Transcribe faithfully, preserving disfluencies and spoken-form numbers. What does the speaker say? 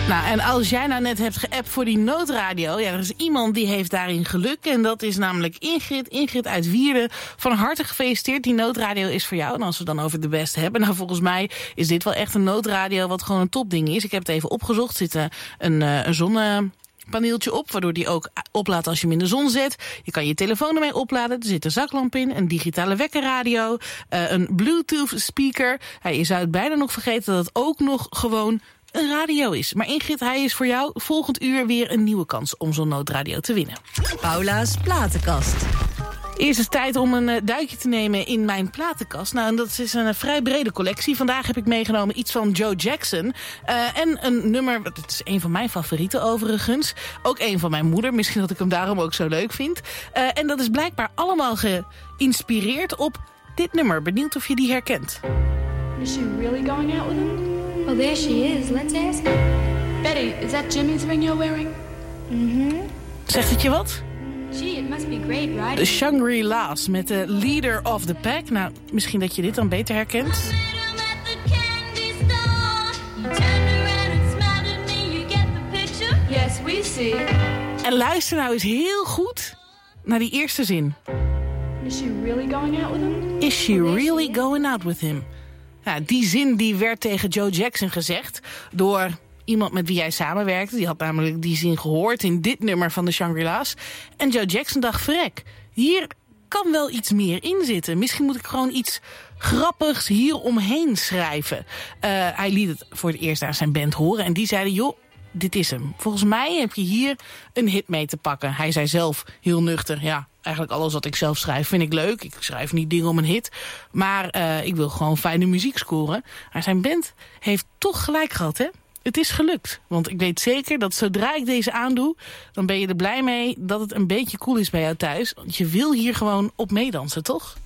Nou, en als jij nou net hebt geappt voor die noodradio, ja, er is iemand die heeft daarin geluk. En dat is namelijk Ingrid. Ingrid uit Wierden. Van harte gefeliciteerd. Die noodradio is voor jou. En als we dan over de best hebben, nou, volgens mij is dit wel echt een noodradio wat gewoon een topding is. Ik heb het even opgezocht. Er zit een, een, een zonnepaneeltje op, waardoor die ook oplaadt als je hem in de zon zet. Je kan je telefoon ermee opladen. Er zit een zaklamp in, een digitale wekkerradio, uh, een Bluetooth speaker. Ja, je zou het bijna nog vergeten dat het ook nog gewoon een radio is. Maar Ingrid, hij is voor jou volgend uur weer een nieuwe kans om zo'n noodradio te winnen. Paula's platenkast. Eerst is het tijd om een uh, duikje te nemen in mijn platenkast. Nou, en dat is een uh, vrij brede collectie. Vandaag heb ik meegenomen iets van Joe Jackson. Uh, en een nummer, het is een van mijn favorieten overigens. Ook een van mijn moeder. Misschien dat ik hem daarom ook zo leuk vind. Uh, en dat is blijkbaar allemaal geïnspireerd op dit nummer. Benieuwd of je die herkent. Is she really going out with him? Well, there she is. Let's ask her. Betty, is that Jimmy's ring you're wearing? Mm-hmm. Zegt het je wat? Gee, it must be great, right? De Shangri-La's met de Leader of the Pack. Nou, misschien dat je dit dan beter herkent. Yes, we see. En luister nou eens heel goed naar die eerste zin. Is she really going out with him? Is she really going out with him? Ja, die zin die werd tegen Joe Jackson gezegd door iemand met wie hij samenwerkte. Die had namelijk die zin gehoord in dit nummer van de Shangri-La's. En Joe Jackson dacht, verrek, hier kan wel iets meer in zitten. Misschien moet ik gewoon iets grappigs hieromheen schrijven. Uh, hij liet het voor het eerst aan zijn band horen. En die zeiden, joh, dit is hem. Volgens mij heb je hier een hit mee te pakken. Hij zei zelf heel nuchter, ja, eigenlijk alles wat ik zelf schrijf vind ik leuk. Ik schrijf niet dingen om een hit. Maar uh, ik wil gewoon fijne muziek scoren. Maar zijn band heeft toch gelijk gehad, hè? Het is gelukt. Want ik weet zeker dat zodra ik deze aandoe, dan ben je er blij mee dat het een beetje cool is bij jou thuis. Want je wil hier gewoon op meedansen, toch?